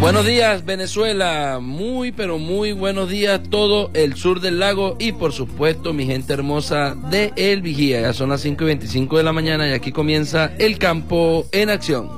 Buenos días, Venezuela. Muy, pero muy buenos días todo el sur del lago y, por supuesto, mi gente hermosa de El Vigía. Ya son las 5:25 de la mañana y aquí comienza El Campo en Acción.